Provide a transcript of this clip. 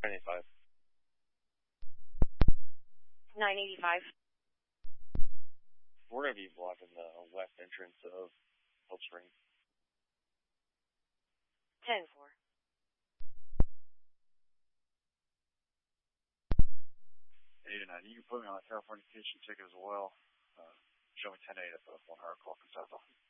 95. 985. We're going to be blocking the west entrance of Hope Springs. 10-4. 8-9. You can put me on a California station ticket as well. Show me 10-8 if 1 hour call comes out.